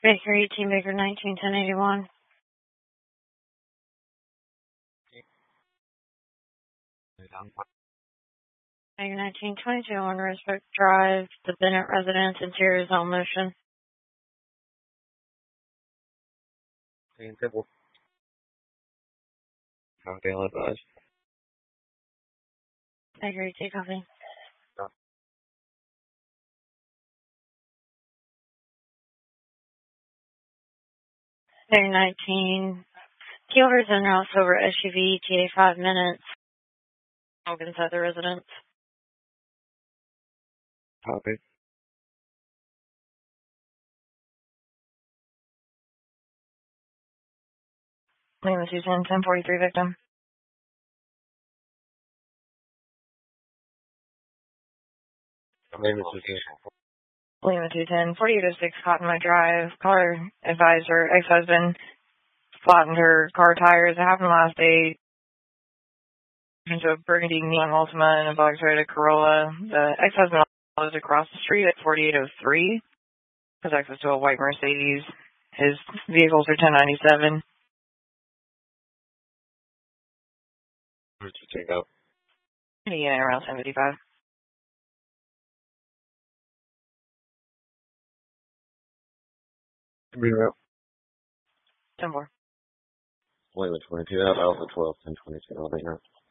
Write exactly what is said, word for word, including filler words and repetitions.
Baker, eighteen, Baker, nineteen, ten eighty-one. Baker, nineteen, twenty-two, on Respect Drive, the Bennett residence, interior is on motion. Simple. How they'll advise. Baker, eighteen, copy. No. Baker, nineteen, Killers and Rouse over S U V, E T A five minutes. Walk inside the residence. Copy. Lima two ten, ten forty-three victim. Name is Susan. Lima two ten, forty-eight oh six Cotton My Drive. Car advisor, ex-husband, flattened her car tires. It happened last day into a burgundy neon Altima and a box Toyota Corolla. The ex-husband lives across the street at forty-eight oh three. Has access to a white Mercedes. His vehicles are ten ninety-seven. Where'd you take out? Yeah, around ten fifty-five. Be around. ten four. Wait, which twenty-two? That was the twelve, ten twenty-two. I'll be here.